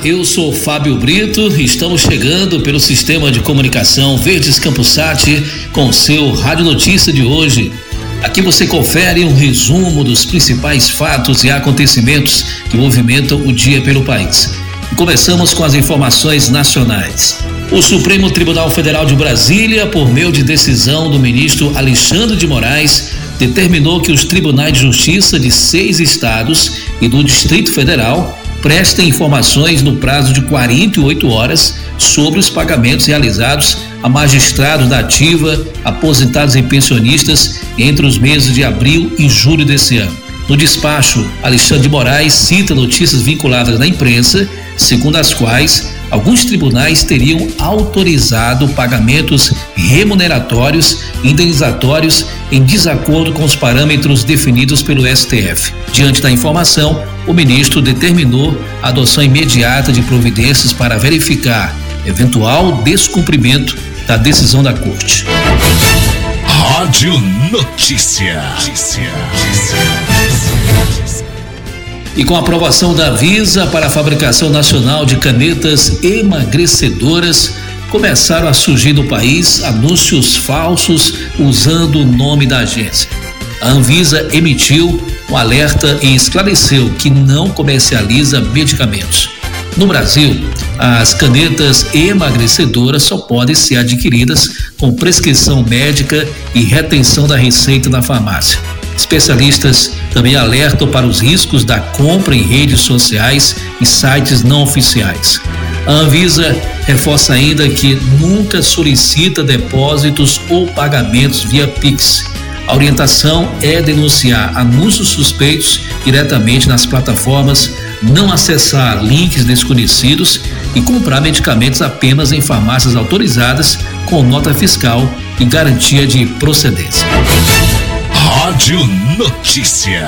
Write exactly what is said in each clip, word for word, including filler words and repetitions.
eu sou Fábio Brito e estamos chegando pelo sistema de comunicação Verdes Campusat com o seu Rádio Notícia de hoje. Aqui você confere um resumo dos principais fatos e acontecimentos que movimentam o dia pelo país. E começamos com as informações nacionais. O Supremo Tribunal Federal de Brasília, por meio de decisão do ministro Alexandre de Moraes, determinou que os tribunais de justiça de seis estados e do Distrito Federal prestem informações no prazo de quarenta e oito horas sobre os pagamentos realizados a magistrados da ativa, aposentados e pensionistas entre os meses de abril e julho desse ano. No despacho, Alexandre de Moraes cita notícias vinculadas na imprensa, segundo as quais alguns tribunais teriam autorizado pagamentos remuneratórios e indenizatórios em desacordo com os parâmetros definidos pelo S T F. Diante da informação, o ministro determinou a adoção imediata de providências para verificar eventual descumprimento da decisão da Corte. Rádio Notícia. E com a aprovação da Anvisa para a fabricação nacional de canetas emagrecedoras, começaram a surgir no país anúncios falsos usando o nome da agência. A Anvisa emitiu um alerta e esclareceu que não comercializa medicamentos. No Brasil, as canetas emagrecedoras só podem ser adquiridas com prescrição médica e retenção da receita na farmácia. Especialistas também alertam para os riscos da compra em redes sociais e sites não oficiais. A Anvisa reforça ainda que nunca solicita depósitos ou pagamentos via Pix. A orientação é denunciar anúncios suspeitos diretamente nas plataformas, não acessar links desconhecidos e comprar medicamentos apenas em farmácias autorizadas com nota fiscal e garantia de procedência. Rádio Notícia.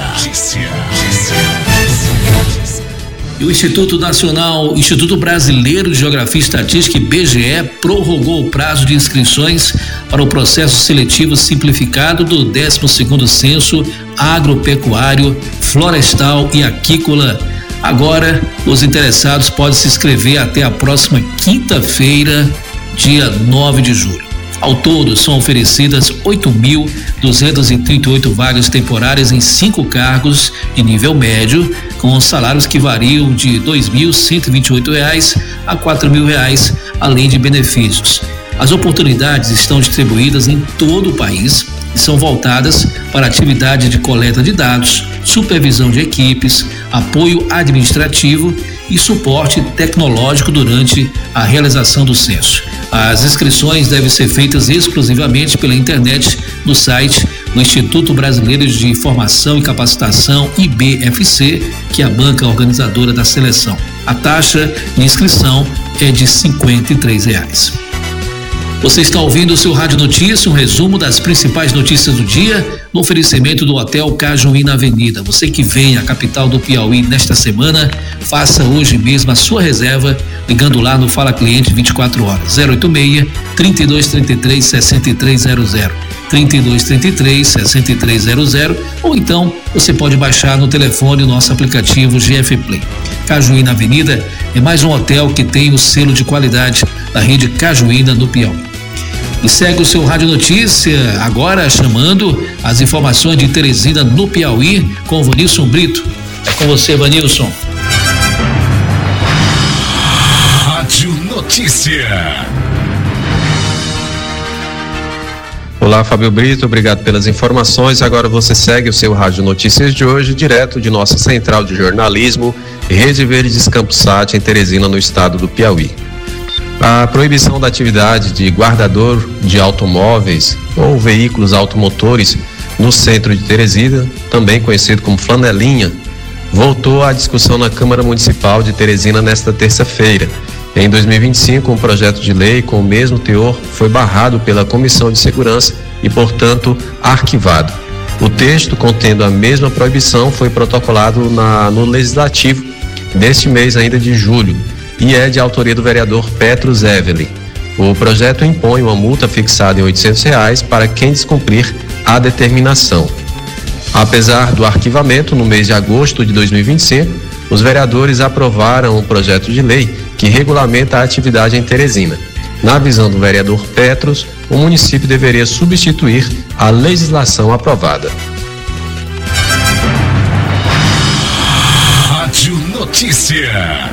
E o Instituto Nacional, Instituto Brasileiro de Geografia e Estatística, I B G E, prorrogou o prazo de inscrições para o processo seletivo simplificado do décimo segundo Censo Agropecuário, Florestal e Aquícola. Agora, os interessados podem se inscrever até a próxima quinta-feira, dia nove de julho. Ao todo, são oferecidas oito mil duzentas e trinta e oito vagas temporárias em cinco cargos de nível médio, com salários que variam de dois mil cento e vinte e oito reais a quatro mil reais, além de benefícios. As oportunidades estão distribuídas em todo o país e são voltadas para atividade de coleta de dados, supervisão de equipes, apoio administrativo e suporte tecnológico durante a realização do censo. As inscrições devem ser feitas exclusivamente pela internet no site do Instituto Brasileiro de Formação e Capacitação, I B F C, que é a banca organizadora da seleção. A taxa de inscrição é de cinquenta e três reais. Você está ouvindo o seu Rádio Notícia, um resumo das principais notícias do dia, no oferecimento do Hotel Cajuí na Avenida. Você que vem à capital do Piauí nesta semana, faça hoje mesmo a sua reserva, ligando lá no Fala Cliente vinte e quatro horas, zero oito seis, trinta e dois, trinta e três, sessenta e três zero zero, trinta e dois, trinta e três, sessenta e três zero zero, ou então você pode baixar no telefone o nosso aplicativo G F Play. Cajuí na Avenida é mais um hotel que tem o selo de qualidade da rede Cajuína no Piauí. E segue o seu Rádio Notícia, agora chamando as informações de Teresina no Piauí com o Vanilson Brito. É com você, Vanilson. Rádio Notícia. Olá, Fábio Brito, obrigado pelas informações. Agora você segue o seu Rádio Notícias de hoje, direto de nossa central de jornalismo, Rede Verdes Campusat, em Teresina, no estado do Piauí. A proibição da atividade de guardador de automóveis ou veículos automotores no centro de Teresina, também conhecido como flanelinha, voltou à discussão na Câmara Municipal de Teresina nesta terça-feira. Em dois mil e vinte e cinco, um projeto de lei com o mesmo teor foi barrado pela Comissão de Segurança e, portanto, arquivado. O texto, contendo a mesma proibição, foi protocolado na, no Legislativo deste mês ainda de julho e é de autoria do vereador Petros Evelyn. O projeto impõe uma multa fixada em oitocentos reais para quem descumprir a determinação. Apesar do arquivamento, no mês de agosto de dois mil e vinte e cinco, os vereadores aprovaram um projeto de lei que regulamenta a atividade em Teresina. Na visão do vereador Petros, o município deveria substituir a legislação aprovada. Rádio Notícia.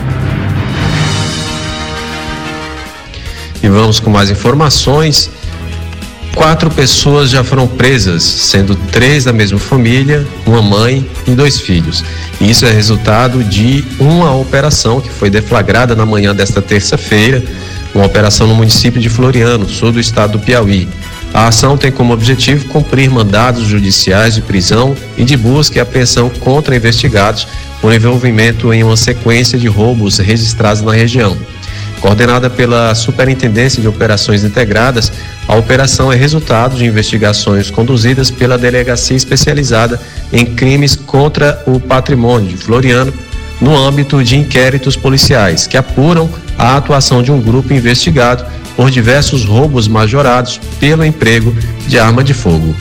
E vamos com mais informações. Quatro pessoas já foram presas, sendo três da mesma família, uma mãe e dois filhos. Isso é resultado de uma operação que foi deflagrada na manhã desta terça-feira, uma operação no município de Floriano, sul do estado do Piauí. A ação tem como objetivo cumprir mandados judiciais de prisão e de busca e apreensão contra investigados por envolvimento em uma sequência de roubos registrados na região. Coordenada pela Superintendência de Operações Integradas, a operação é resultado de investigações conduzidas pela Delegacia Especializada em Crimes contra o Patrimônio de Floriano, no âmbito de inquéritos policiais, que apuram a atuação de um grupo investigado por diversos roubos majorados pelo emprego de arma de fogo.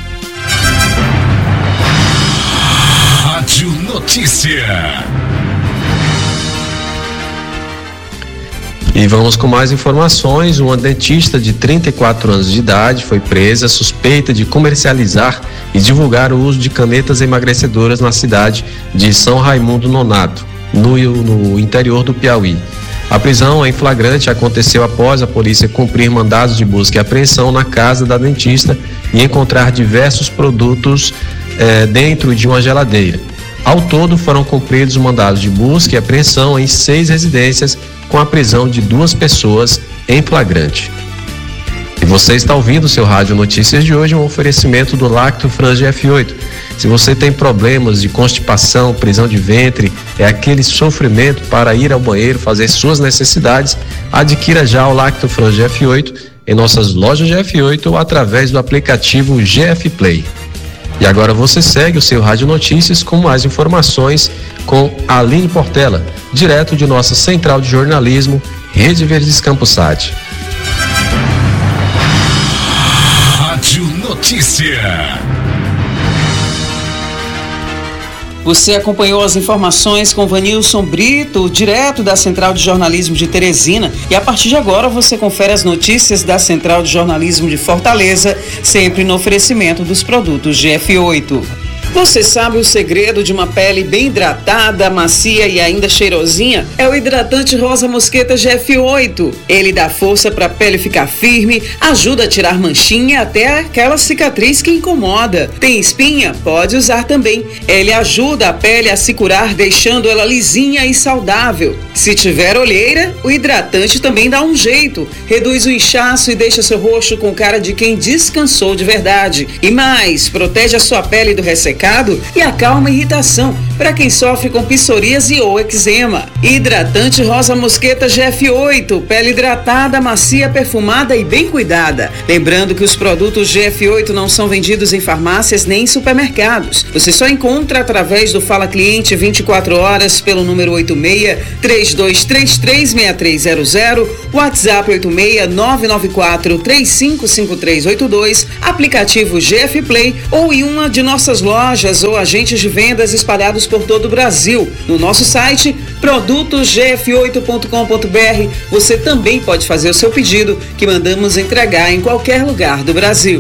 Rádio Notícia. E vamos com mais informações. Uma dentista de trinta e quatro anos de idade foi presa suspeita de comercializar e divulgar o uso de canetas emagrecedoras na cidade de São Raimundo Nonato, no, no interior do Piauí. A prisão em flagrante aconteceu após a polícia cumprir mandados de busca e apreensão na casa da dentista e encontrar diversos produtos eh, dentro de uma geladeira. Ao todo, foram cumpridos mandados de busca e apreensão em seis residências, com a prisão de duas pessoas em flagrante. E você está ouvindo o seu Rádio Notícias de hoje, um oferecimento do Lacto Frans G F oito. Se você tem problemas de constipação, prisão de ventre, é aquele sofrimento para ir ao banheiro, fazer suas necessidades, adquira já o Lacto Frans G F oito em nossas lojas G F oito ou através do aplicativo G F Play. E agora você segue o seu Rádio Notícias com mais informações com Aline Portela, direto de nossa central de jornalismo, Rede Verdes Campos Sat. Rádio Notícia. Você acompanhou as informações com Vanilson Brito, direto da Central de Jornalismo de Teresina. E a partir de agora você confere as notícias da Central de Jornalismo de Fortaleza, sempre no oferecimento dos produtos G F oito. Você sabe o segredo de uma pele bem hidratada, macia e ainda cheirosinha? É o hidratante Rosa Mosqueta G F oito. Ele dá força para a pele ficar firme, ajuda a tirar manchinha e até aquela cicatriz que incomoda. Tem espinha? Pode usar também. Ele ajuda a pele a se curar, deixando ela lisinha e saudável. Se tiver olheira, o hidratante também dá um jeito. Reduz o inchaço e deixa seu rosto com cara de quem descansou de verdade. E mais, protege a sua pele do ressecado e acalma a irritação para quem sofre com psoríase ou eczema. Hidratante Rosa Mosqueta G F oito, pele hidratada, macia, perfumada e bem cuidada. Lembrando que os produtos G F oito não são vendidos em farmácias nem em supermercados. Você só encontra através do Fala Cliente vinte e quatro horas pelo número oito seis, três dois três três, seis três zero zero, WhatsApp oito seis, nove nove quatro, três cinco cinco três oito dois, aplicativo G F Play ou em uma de nossas lojas ou agentes de vendas espalhados por todo o Brasil. No nosso site produtos g f oito ponto com ponto b r você também pode fazer o seu pedido, que mandamos entregar em qualquer lugar do Brasil.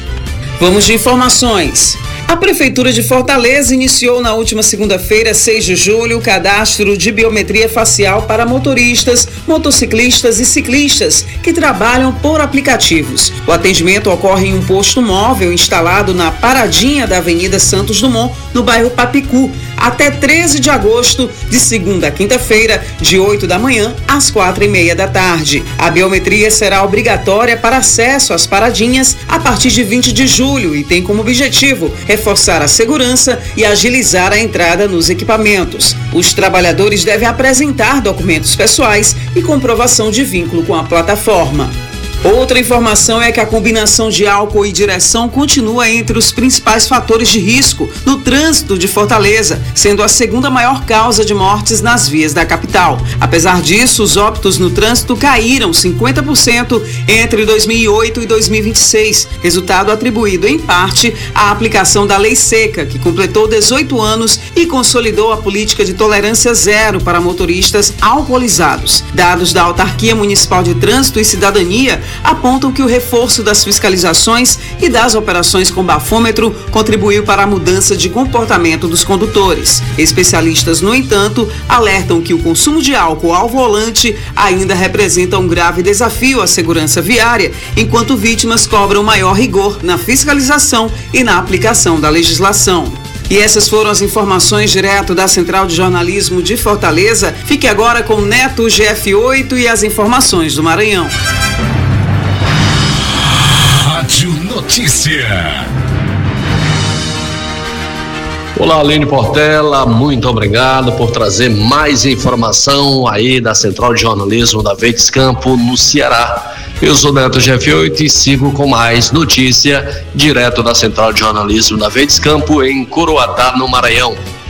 Vamos de informações. A Prefeitura de Fortaleza iniciou na última segunda-feira, seis de julho, o cadastro de biometria facial para motoristas, motociclistas e ciclistas que trabalham por aplicativos. O atendimento ocorre em um posto móvel instalado na paradinha da Avenida Santos Dumont, no bairro Papicu, até treze de agosto, de segunda a quinta-feira, de oito da manhã às quatro e meia da tarde. A biometria será obrigatória para acesso às paradinhas a partir de vinte de julho e tem como objetivo reforçar a segurança e agilizar a entrada nos equipamentos. Os trabalhadores devem apresentar documentos pessoais e comprovação de vínculo com a plataforma. Outra informação é que a combinação de álcool e direção continua entre os principais fatores de risco no trânsito de Fortaleza, sendo a segunda maior causa de mortes nas vias da capital. Apesar disso, os óbitos no trânsito caíram cinquenta por cento entre dois mil e oito e dois mil e vinte e seis, resultado atribuído em parte à aplicação da Lei Seca, que completou dezoito anos e consolidou a política de tolerância zero para motoristas alcoolizados. Dados da Autarquia Municipal de Trânsito e Cidadania apontam que o reforço das fiscalizações e das operações com bafômetro contribuiu para a mudança de comportamento dos condutores. Especialistas, no entanto, alertam que o consumo de álcool ao volante ainda representa um grave desafio à segurança viária, enquanto vítimas cobram maior rigor na fiscalização e na aplicação da legislação. E essas foram as informações direto da Central de Jornalismo de Fortaleza. Fique agora com Neto G F oito e as informações do Maranhão. Rádio Notícia. Olá, Aline Portela, muito obrigado por trazer mais informação aí da Central de Jornalismo da Verdes Campo, no Ceará. Eu sou Neto G F oito e sigo com mais notícia direto da Central de Jornalismo da Verdes Campo, em Coroatá, no Maranhão.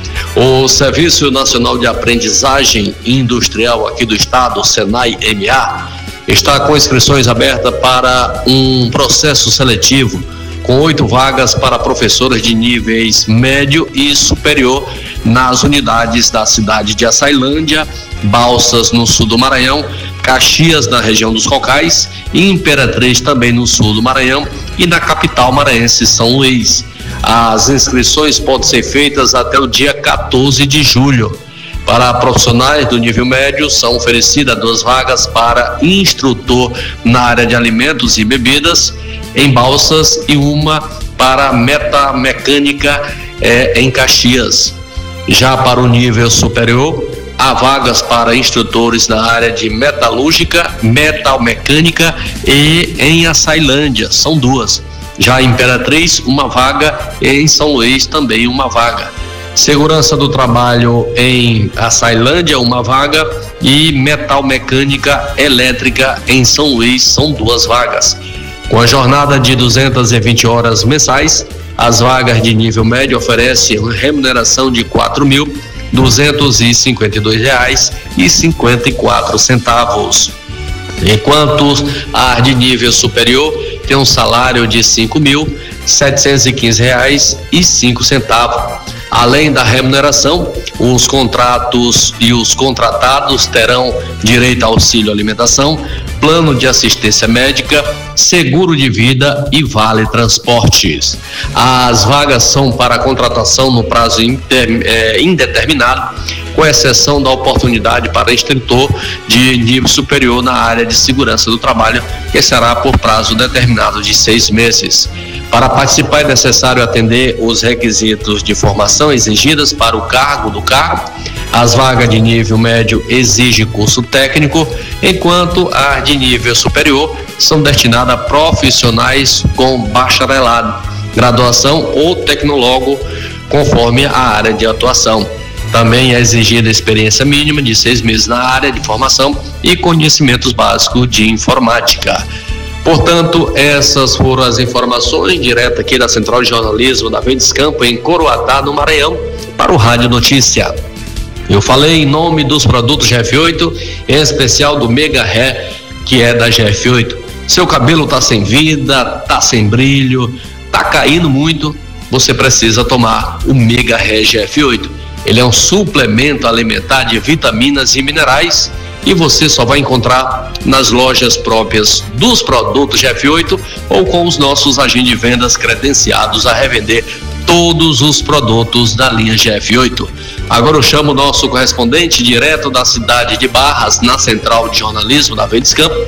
O Serviço Nacional de Aprendizagem Industrial aqui do estado, o Senai M A, está com inscrições abertas para um processo seletivo com oito vagas para professores de níveis médio e superior nas unidades da cidade de Açailândia, Balsas no sul do Maranhão, Caxias na região dos Cocais e Imperatriz também no sul do Maranhão e na capital maranhense, São Luís. As inscrições podem ser feitas até o dia quatorze de julho. Para profissionais do nível médio, são oferecidas duas vagas para instrutor na área de alimentos e bebidas em Balsas e uma para metamecânica é, em Caxias. Já para o nível superior, há vagas para instrutores na área de metalúrgica, metalmecânica e em Açailândia, são duas. Já em Imperatriz, uma vaga, e em São Luís também uma vaga. Segurança do trabalho em Açailândia, uma vaga, e metalmecânica elétrica em São Luís, são duas vagas. Com a jornada de duzentas e vinte horas mensais, as vagas de nível médio oferecem remuneração de quatro mil duzentos e cinquenta e dois reais e cinquenta e quatro centavos, enquanto a de nível superior tem um salário de cinco mil setecentos e quinze reais e cinco centavos. Além da remuneração, os contratos e os contratados terão direito a auxílio alimentação, plano de assistência médica, seguro de vida e vale transportes. As vagas são para contratação no prazo inter, é, indeterminado, com exceção da oportunidade para instrutor de nível superior na área de segurança do trabalho, que será por prazo determinado de seis meses. Para participar é necessário atender os requisitos de formação exigidas para o cargo do cargo. As vagas de nível médio exigem curso técnico, enquanto as de nível superior são destinadas a profissionais com bacharelado, graduação ou tecnólogo, conforme a área de atuação. Também é exigida experiência mínima de seis meses na área de formação e conhecimentos básicos de informática. Portanto, essas foram as informações direto aqui da Central de Jornalismo da Verdes Campo, em Coroatá, no Maranhão, para o Rádio Notícia. Eu falei em nome dos produtos G F oito, em especial do Mega Hair, que é da G F oito. Seu cabelo tá sem vida, tá sem brilho, tá caindo muito, você precisa tomar o Mega Hair G F oito. Ele é um suplemento alimentar de vitaminas e minerais e você só vai encontrar nas lojas próprias dos produtos G F oito ou com os nossos agentes de vendas credenciados a revender todos os produtos da linha G F oito. Agora eu chamo o nosso correspondente direto da cidade de Barras, na Central de Jornalismo da Verdes Campo,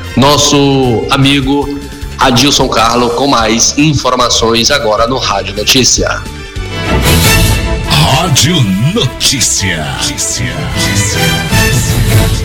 nosso amigo Adilson Carlo, com mais informações agora no Rádio Notícia. Rádio Notícia. Notícia. Notícia.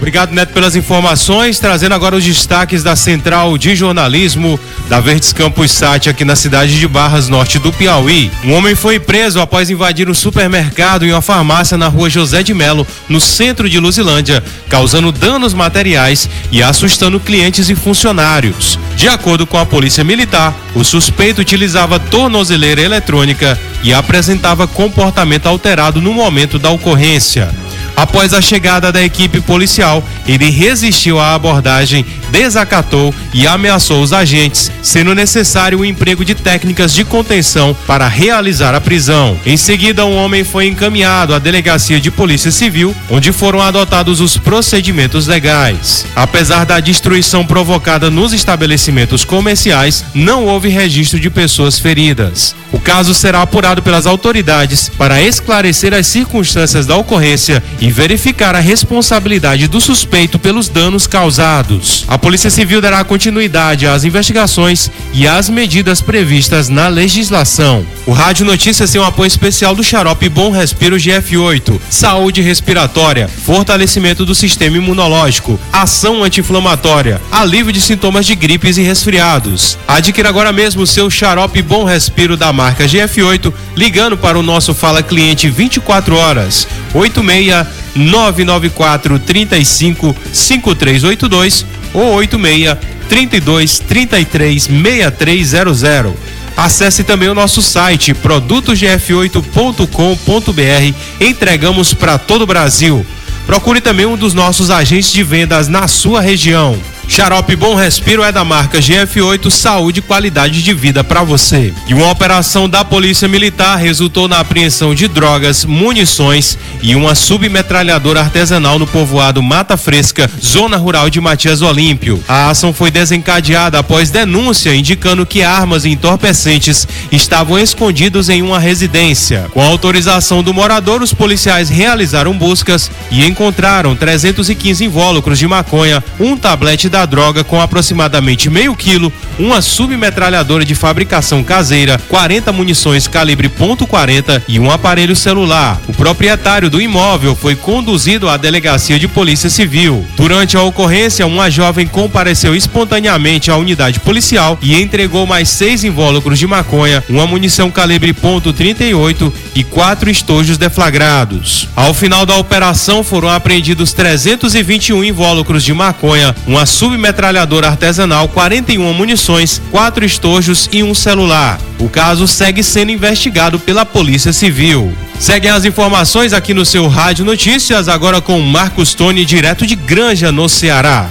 Obrigado, Neto, pelas informações, trazendo agora os destaques da Central de Jornalismo da Verdes Campos Sat aqui na cidade de Barras, norte do Piauí. Um homem foi preso após invadir um supermercado e uma farmácia na rua José de Melo, no centro de Luzilândia, causando danos materiais e assustando clientes e funcionários. De acordo com a Polícia Militar, o suspeito utilizava tornozeleira eletrônica e apresentava comportamento alterado no momento da ocorrência. Após a chegada da equipe policial, ele resistiu à abordagem, desacatou e ameaçou os agentes, sendo necessário o emprego de técnicas de contenção para realizar a prisão. Em seguida, um homem foi encaminhado à Delegacia de Polícia Civil, onde foram adotados os procedimentos legais. Apesar da destruição provocada nos estabelecimentos comerciais, não houve registro de pessoas feridas. O caso será apurado pelas autoridades para esclarecer as circunstâncias da ocorrência e verificar a responsabilidade do suspeito pelos danos causados. A Polícia Civil dará continuidade às investigações e às medidas previstas na legislação. O Rádio Notícias tem um apoio especial do Xarope Bom Respiro G F oito, saúde respiratória, fortalecimento do sistema imunológico, ação anti-inflamatória, alívio de sintomas de gripes e resfriados. Adquira agora mesmo o seu Xarope Bom Respiro da marca G F oito, ligando para o nosso Fala Cliente vinte e quatro horas, oito seis nove nove quatro três cinco cinco três oito dois ou oito seis três dois três três seis três zero zero. Acesse também o nosso site produtos g f oito ponto com ponto b r. Entregamos para todo o Brasil. Procure também um dos nossos agentes de vendas na sua região. Xarope Bom Respiro é da marca G F oito, saúde e qualidade de vida para você. E uma operação da Polícia Militar resultou na apreensão de drogas, munições e uma submetralhadora artesanal no povoado Mata Fresca, zona rural de Matias Olímpio. A ação foi desencadeada após denúncia indicando que armas e entorpecentes estavam escondidos em uma residência. Com a autorização do morador, os policiais realizaram buscas e encontraram trezentos e quinze invólucros de maconha, um tablete da droga com aproximadamente meio quilo, uma submetralhadora de fabricação caseira, quarenta munições calibre ponto quarenta e um aparelho celular. O proprietário do imóvel foi conduzido à Delegacia de Polícia Civil. Durante a ocorrência, uma jovem compareceu espontaneamente à unidade policial e entregou mais seis invólucros de maconha, uma munição calibre ponto trinta e oito e quatro estojos deflagrados. Ao final da operação, foram apreendidos trezentos e vinte e um invólucros de maconha, uma submetralhadora artesanal, quarenta e uma munições, quatro estojos e um celular. O caso segue sendo investigado pela Polícia Civil. Seguem as informações aqui no seu Rádio Notícias, agora com Marcos Tony, direto de Granja, no Ceará.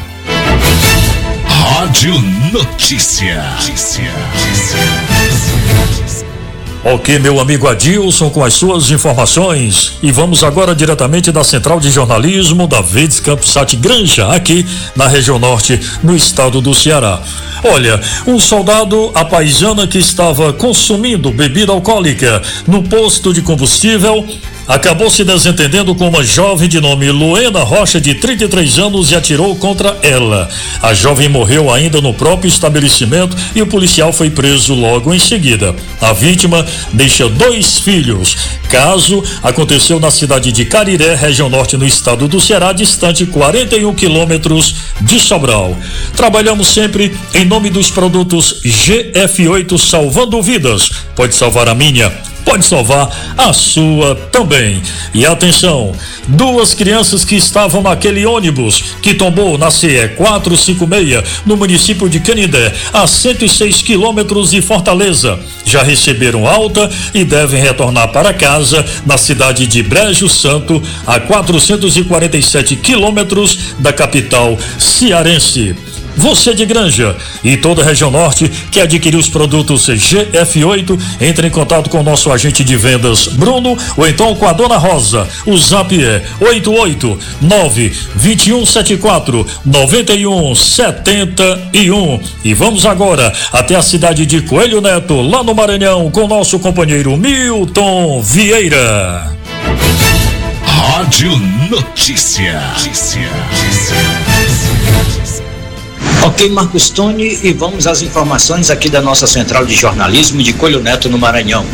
Rádio Notícia. Notícia. Ok, meu amigo Adilson, com as suas informações. E vamos agora diretamente da Central de Jornalismo da Verdes Campos Sat Granja, aqui na região norte, no estado do Ceará. Olha, um soldado à paisana que estava consumindo bebida alcoólica no posto de combustível acabou se desentendendo com uma jovem de nome Luena Rocha, de trinta e três anos, e atirou contra ela. A jovem morreu ainda no próprio estabelecimento e o policial foi preso logo em seguida. A vítima deixa dois filhos. Caso aconteceu na cidade de Cariré, região norte, no estado do Ceará, distante quarenta e um quilômetros de Sobral. Trabalhamos sempre em nome dos produtos G F oito, salvando vidas. Pode salvar a minha, pode salvar a sua também. E atenção, duas crianças que estavam naquele ônibus que tombou na C E quatrocentos e cinquenta e seis, no município de Canindé, a cento e seis quilômetros de Fortaleza, já receberam alta e devem retornar para casa na cidade de Brejo Santo, a quatrocentos e quarenta e sete quilômetros da capital cearense. Você de Granja e toda a região norte que adquiriu os produtos G F oito, entre em contato com o nosso agente de vendas Bruno ou então com a Dona Rosa. O zap é oito oito nove dois um sete quatro nove um sete um. E vamos agora até a cidade de Coelho Neto, lá no Maranhão, com o nosso companheiro Milton Vieira. Rádio Notícia. Notícia. Ok, Marcos Tony, e vamos às informações aqui da nossa Central de Jornalismo de Coelho Neto, no Maranhão.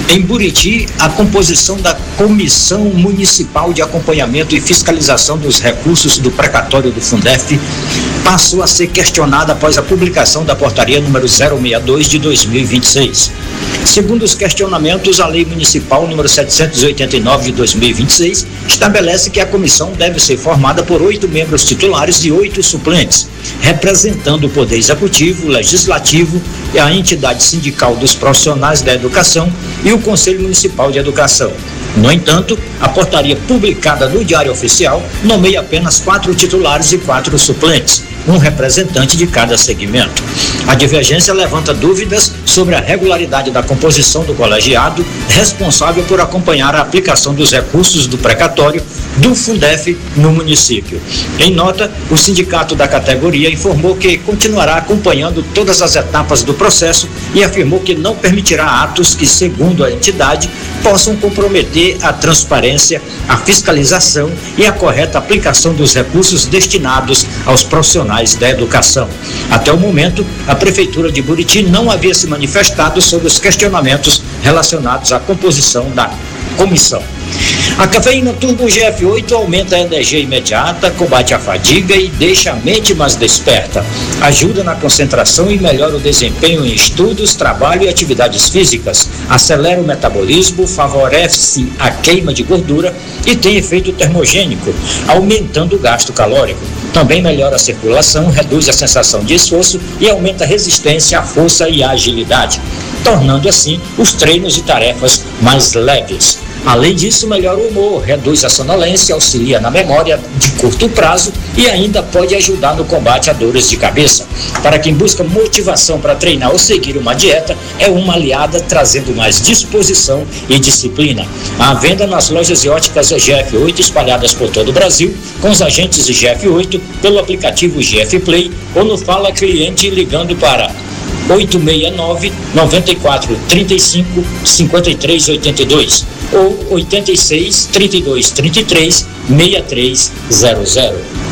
Em Buriti, a composição da Comissão Municipal de Acompanhamento e Fiscalização dos Recursos do Precatório do Fundef passou a ser questionada após a publicação da portaria número zero sessenta e dois de dois mil e vinte e seis. Segundo os questionamentos, a Lei Municipal número setecentos e oitenta e nove de dois mil e vinte e seis estabelece que a comissão deve ser formada por oito membros titulares e oito suplentes, representando o Poder Executivo, Legislativo e a entidade sindical dos profissionais da educação e o Conselho Municipal de Educação. No entanto, a portaria publicada no Diário Oficial nomeia apenas quatro titulares e quatro suplentes, um representante de cada segmento. A divergência levanta dúvidas sobre a regularidade da composição do colegiado responsável por acompanhar a aplicação dos recursos do precatório do Fundef no município. Em nota, o sindicato da categoria informou que continuará acompanhando todas as etapas do processo e afirmou que não permitirá atos que, segundo a entidade, possam comprometer a transparência, a fiscalização e a correta aplicação dos recursos destinados aos profissionais da educação. Até o momento, a Prefeitura de Buriti não havia se manifestado sobre os questionamentos relacionados à composição da comissão. A cafeína Turbo G F oito aumenta a energia imediata, combate a fadiga e deixa a mente mais desperta. Ajuda na concentração e melhora o desempenho em estudos, trabalho e atividades físicas. Acelera o metabolismo, favorece a queima de gordura e tem efeito termogênico, aumentando o gasto calórico. Também melhora a circulação, reduz a sensação de esforço e aumenta a resistência, a força e a agilidade, tornando assim os treinos e tarefas mais leves. Além disso, melhora o humor, reduz a sonolência, auxilia na memória de curto prazo e ainda pode ajudar no combate a dores de cabeça. Para quem busca motivação para treinar ou seguir uma dieta, é uma aliada trazendo mais disposição e disciplina. À venda nas lojas e óticas G F oito espalhadas por todo o Brasil, com os agentes G F oito pelo aplicativo G F Play ou no Fala Cliente ligando para oito seis nove, nove quatro três cinco, cinco três oito dois ou oito seis, trinta e dois, trinta e três, sessenta e três zero zero.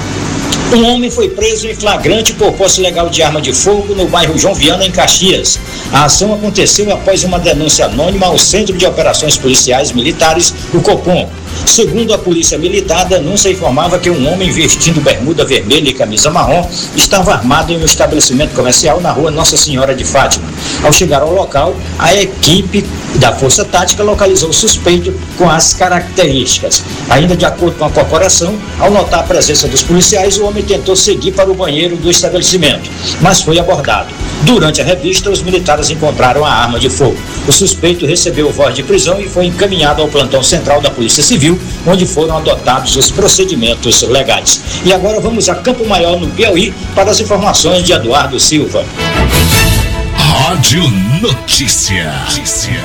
Um homem foi preso em flagrante por posse ilegal de arma de fogo no bairro João Viana, em Caxias. A ação aconteceu após uma denúncia anônima ao Centro de Operações Policiais Militares, o Copom. Segundo a Polícia Militar, a denúncia informava que um homem vestindo bermuda vermelha e camisa marrom estava armado em um estabelecimento comercial na rua Nossa Senhora de Fátima. Ao chegar ao local, a equipe da Força Tática localizou o suspeito com as características. Ainda de acordo com a corporação, ao notar a presença dos policiais, o homem tentou seguir para o banheiro do estabelecimento, mas foi abordado. Durante a revista, os militares encontraram a arma de fogo. O suspeito recebeu voz de prisão e foi encaminhado ao plantão central da Polícia Civil, onde foram adotados os procedimentos legais. E agora vamos a Campo Maior, no Piauí, para as informações de Eduardo Silva. Rádio Notícia. Notícia.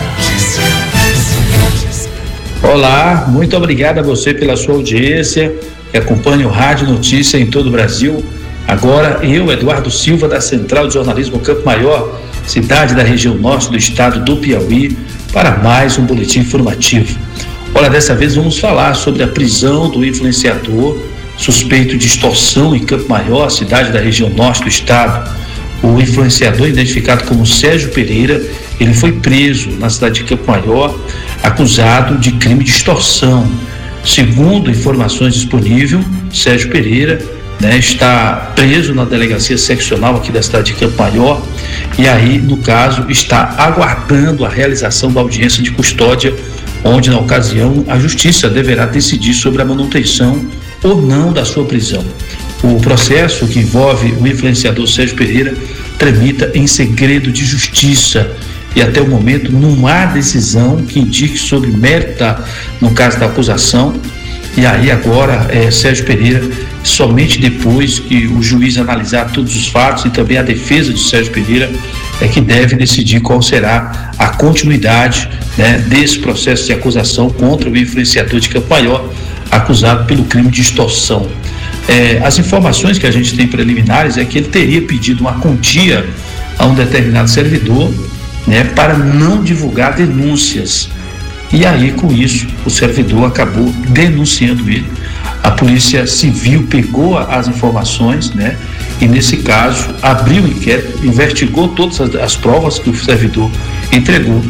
Olá, muito obrigado a você pela sua audiência que acompanha o Rádio Notícia em todo o Brasil. Agora eu, Eduardo Silva, da Central de Jornalismo Campo Maior, cidade da região norte do estado do Piauí, para mais um boletim informativo. Olha, dessa vez vamos falar sobre a prisão do influenciador suspeito de extorsão em Campo Maior, cidade da região norte do estado. O influenciador, identificado como Sérgio Pereira, ele foi preso na cidade de Campo Maior, acusado de crime de extorsão. Segundo informações disponíveis, Sérgio Pereira, né, está preso na delegacia seccional aqui da cidade de Campo Maior e aí, no caso, está aguardando a realização da audiência de custódia, onde, na ocasião, a justiça deverá decidir sobre a manutenção ou não da sua prisão. O processo que envolve o influenciador Sérgio Pereira tramita em segredo de justiça e até o momento não há decisão que indique sobre mérito no caso da acusação. E aí agora é, Sérgio Pereira, somente depois que o juiz analisar todos os fatos e também a defesa de Sérgio Pereira, é que deve decidir qual será a continuidade, né, desse processo de acusação contra o influenciador de Campo Maior, acusado pelo crime de extorsão. É, as informações que a gente tem preliminares é que ele teria pedido uma quantia a um determinado servidor, né, para não divulgar denúncias. E aí, com isso, o servidor acabou denunciando ele. A Polícia Civil pegou as informações, né, e nesse caso abriu o inquérito, investigou todas as, as provas que o servidor entregou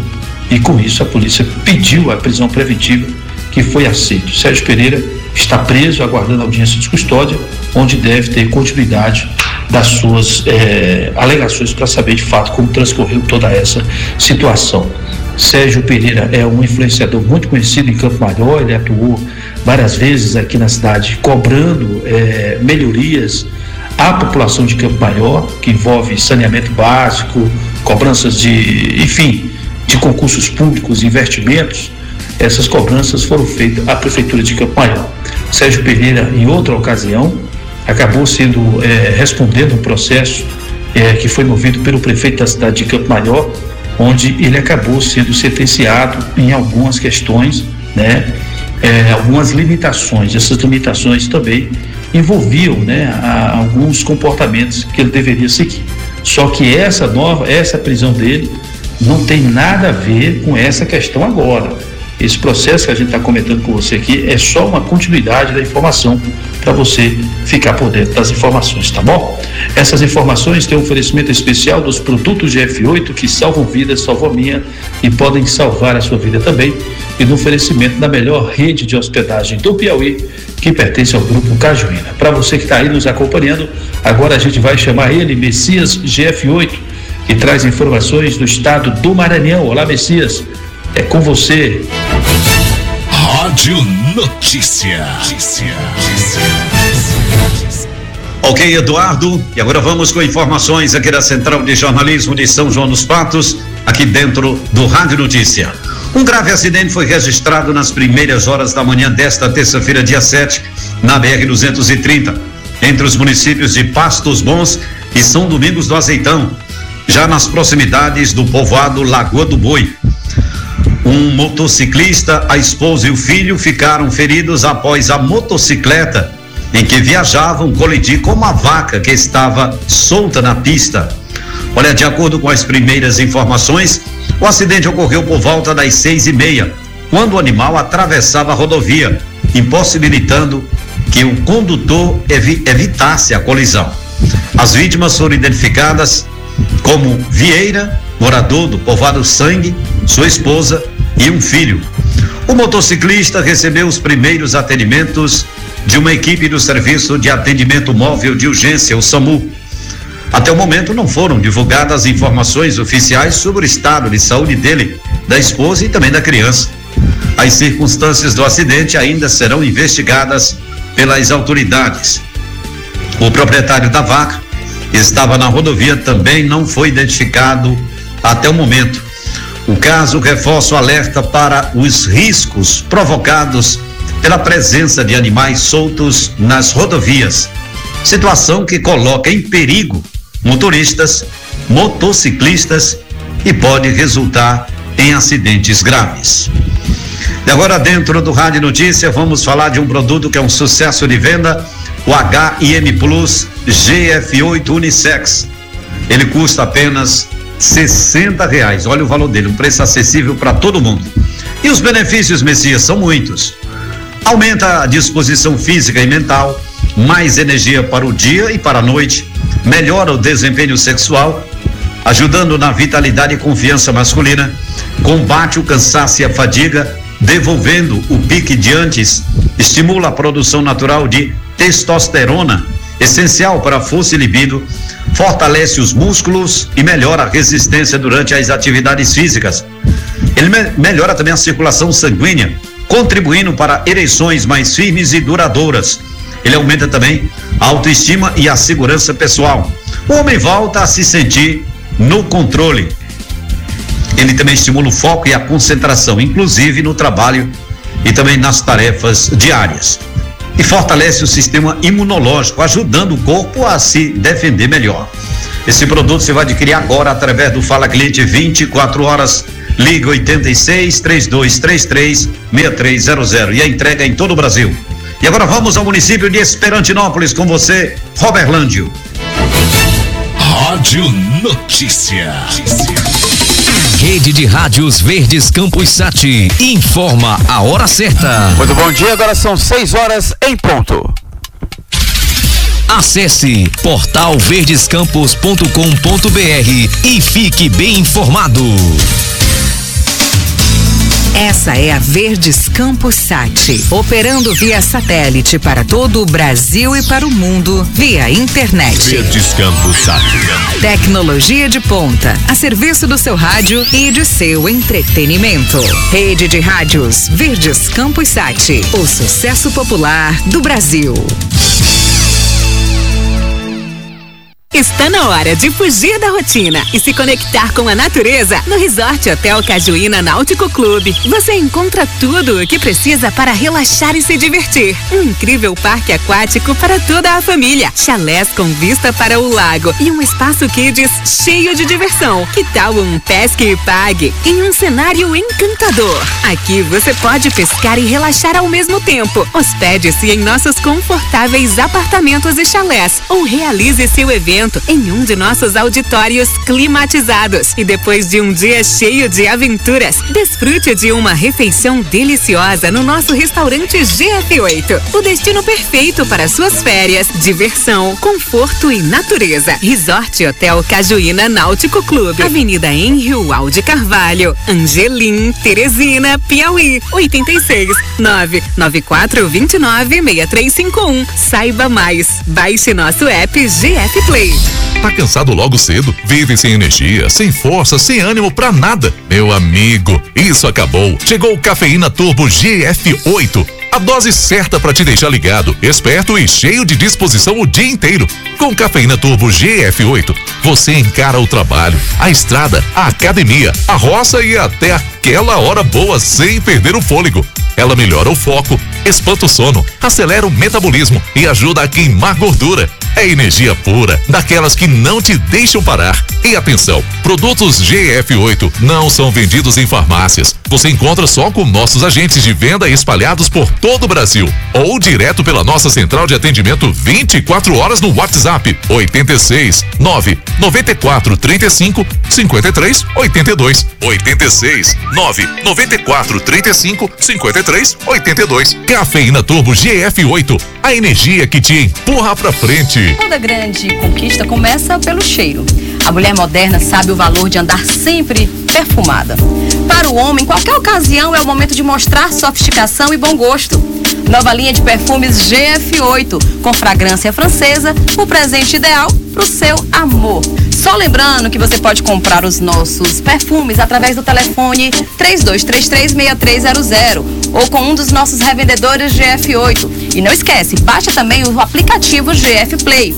e com isso a polícia pediu a prisão preventiva, que foi aceito. Sérgio Pereira está preso, aguardando audiência de custódia, onde deve ter continuidade das suas eh, alegações para saber de fato como transcorreu toda essa situação. Sérgio Pereira é um influenciador muito conhecido em Campo Maior, ele atuou várias vezes aqui na cidade cobrando eh, melhorias à população de Campo Maior, que envolve saneamento básico, cobranças de, enfim, de concursos públicos, investimentos. Essas cobranças foram feitas à Prefeitura de Campo Maior. Sérgio Pereira, em outra ocasião, acabou sendo eh, respondendo um processo eh, que foi movido pelo prefeito da cidade de Campo Maior, onde ele acabou sendo sentenciado em algumas questões, né, eh, algumas limitações. Essas limitações também envolviam, né, a, alguns comportamentos que ele deveria seguir. Só que essa nova, essa prisão dele não tem nada a ver com essa questão agora. Esse processo que a gente está comentando com você aqui é só uma continuidade da informação para você ficar por dentro das informações, tá bom? Essas informações têm um oferecimento especial dos produtos de F oito que salvam vidas, salvam a minha e podem salvar a sua vida também, e no oferecimento da melhor rede de hospedagem do Piauí, que pertence ao Grupo Cajuína. Para você que está aí nos acompanhando, agora a gente vai chamar ele, Messias G F oito, que traz informações do estado do Maranhão. Olá, Messias, é com você. Rádio Notícia. Notícia. Ok, Eduardo, e agora vamos com informações aqui da Central de Jornalismo de São João dos Patos, aqui dentro do Rádio Notícia. Um grave acidente foi registrado nas primeiras horas da manhã desta terça-feira, dia sete, na B R duzentos e trinta, entre os municípios de Pastos Bons e São Domingos do Azeitão, já nas proximidades do povoado Lagoa do Boi. Um motociclista, a esposa e o filho ficaram feridos após a motocicleta em que viajavam colidir com uma vaca que estava solta na pista. Olha, de acordo com as primeiras informações, o acidente ocorreu por volta das seis e meia, quando o animal atravessava a rodovia, impossibilitando que o condutor evi- evitasse a colisão. As vítimas foram identificadas como Vieira, morador do povoado Sangue, sua esposa e um filho. O motociclista recebeu os primeiros atendimentos de uma equipe do Serviço de Atendimento Móvel de Urgência, o SAMU. Até o momento não foram divulgadas informações oficiais sobre o estado de saúde dele, da esposa e também da criança. As circunstâncias do acidente ainda serão investigadas pelas autoridades. O proprietário da vaca estava na rodovia, também não foi identificado até o momento. O caso reforça o alerta para os riscos provocados pela presença de animais soltos nas rodovias, situação que coloca em perigo motoristas, motociclistas e pode resultar em acidentes graves. E agora, dentro do Rádio Notícia, vamos falar de um produto que é um sucesso de venda, o H I M Plus G F oito Unissex. Ele custa apenas sessenta reais. Olha o valor dele, um preço acessível para todo mundo. E os benefícios, Messias, são muitos. Aumenta a disposição física e mental, mais energia para o dia e para a noite, melhora o desempenho sexual, ajudando na vitalidade e confiança masculina, combate o cansaço e a fadiga, devolvendo o pique de antes, estimula a produção natural de testosterona, essencial para a força e libido, fortalece os músculos e melhora a resistência durante as atividades físicas. Ele me- melhora também a circulação sanguínea, contribuindo para ereções mais firmes e duradouras. Ele aumenta também a autoestima e a segurança pessoal. O homem volta a se sentir no controle. Ele também estimula o foco e a concentração, inclusive no trabalho e também nas tarefas diárias. E fortalece o sistema imunológico, ajudando o corpo a se defender melhor. Esse produto você vai adquirir agora através do Fala Cliente vinte e quatro horas. Liga oitenta e seis, trinta e dois trinta e três, sessenta e três zero zero e a entrega em todo o Brasil. E agora vamos ao município de Esperantinópolis com você, Roberlândio. Rádio Notícia. Rede de Rádios Verdes Campos Sati informa a hora certa. Muito bom dia, agora são seis horas em ponto. Acesse portal verdescampos ponto com ponto br e fique bem informado. Essa é a Verdes Campus Sat, operando via satélite para todo o Brasil e para o mundo via internet. Verdes Campus Sat. Tecnologia de ponta, a serviço do seu rádio e de seu entretenimento. Rede de rádios Verdes Campus Sat, o sucesso popular do Brasil. Está na hora de fugir da rotina e se conectar com a natureza no Resort Hotel Cajuína Náutico Clube. Você encontra tudo o que precisa para relaxar e se divertir. Um incrível parque aquático para toda a família, chalés com vista para o lago e um espaço kids cheio de diversão. Que tal um pesque e pague em um cenário encantador? Aqui você pode pescar e relaxar ao mesmo tempo. Hospede-se em nossos confortáveis apartamentos e chalés ou realize seu evento em um de nossos auditórios climatizados. E depois de um dia cheio de aventuras, desfrute de uma refeição deliciosa no nosso restaurante G F oito. O destino perfeito para suas férias, diversão, conforto e natureza. Resort Hotel Cajuína Náutico Clube, Avenida Henrique Alde Carvalho, Angelim, Teresina, Piauí. oito seis nove nove quatro dois nove seis três cinco um. Saiba mais. Baixe nosso app G F Play. Tá cansado logo cedo? Vive sem energia, sem força, sem ânimo pra nada? Meu amigo, isso acabou. Chegou o Cafeína Turbo G F oito. A dose certa para te deixar ligado, esperto e cheio de disposição o dia inteiro. Com Cafeína Turbo G F oito, você encara o trabalho, a estrada, a academia, a roça e até aquela hora boa sem perder o fôlego. Ela melhora o foco, espanta o sono, acelera o metabolismo e ajuda a queimar gordura. É energia pura, daquelas que não te deixam parar. E atenção, produtos G F oito não são vendidos em farmácias. Você encontra só com nossos agentes de venda espalhados por todo o Brasil. Ou direto pela nossa central de atendimento vinte e quatro horas no WhatsApp oito seis nove nove quatro três cinco cinco três oito dois. oito seis nove nove quatro três cinco cinco três oito dois. Cafeína Turbo G F oito, a energia que te empurra pra frente. Toda grande conquista começa pelo cheiro. A mulher moderna sabe o valor de andar sempre perfumada. Para o homem, qualquer ocasião é o momento de mostrar sofisticação e bom gosto. Nova linha de perfumes G F oito, com fragrância francesa, o presente ideal para o seu amor. Só lembrando que você pode comprar os nossos perfumes através do telefone três dois três três seis três zero zero ou com um dos nossos revendedores G F oito. E não esquece, baixa também o aplicativo G F Play.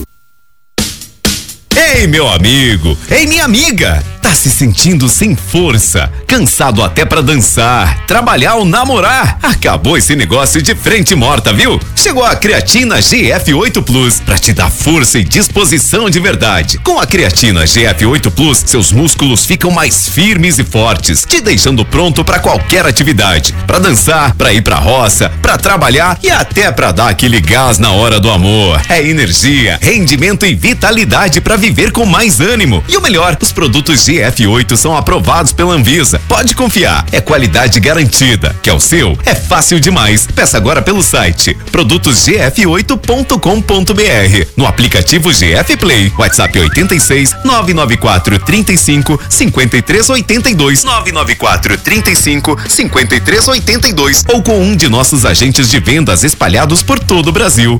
Ei, meu amigo! Ei, minha amiga! Tá se sentindo sem força, cansado até pra dançar, trabalhar ou namorar? Acabou esse negócio de frente morta, viu? Chegou a Creatina G F oito Plus pra te dar força e disposição de verdade. Com a Creatina G F oito Plus, seus músculos ficam mais firmes e fortes, te deixando pronto pra qualquer atividade. Pra dançar, pra ir pra roça, pra trabalhar e até pra dar aquele gás na hora do amor. É energia, rendimento e vitalidade pra viver com mais ânimo. E o melhor, os produtos G F oito são aprovados pela Anvisa. Pode confiar, é qualidade garantida. Quer o seu? É fácil demais. Peça agora pelo site produtos g f oito ponto com ponto b r, no aplicativo G F Play, WhatsApp oito seis nove nove quatro três cinco cinco três oito dois, nove nove quatro três cinco cinco três oito dois ou com um de nossos agentes de vendas espalhados por todo o Brasil.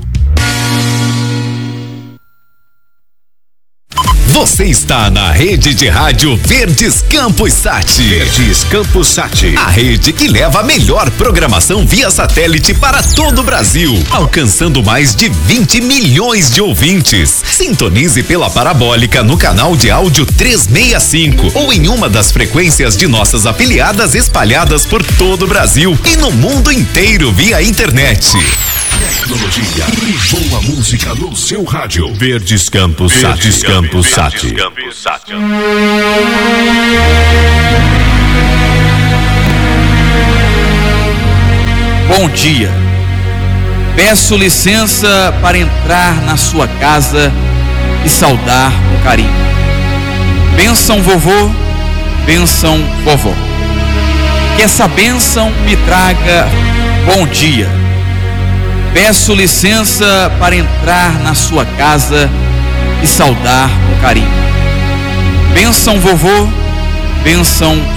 Você está na rede de rádio Verdes Campus Sat. Verdes Campus Sat. A rede que leva a melhor programação via satélite para todo o Brasil, alcançando mais de vinte milhões de ouvintes. Sintonize pela parabólica no canal de áudio trezentos e sessenta e cinco ou em uma das frequências de nossas afiliadas espalhadas por todo o Brasil e no mundo inteiro via internet. Tecnologia e boa música no seu rádio. Verdes Campus Sat. Verdes Campus Sat. Bom dia. Peço licença para entrar na sua casa e saudar com carinho. Bênção vovô, bênção vovó. Que essa bênção me traga bom dia. Peço licença para entrar na sua casa e saudar com carinho. Bênção vovô, bênção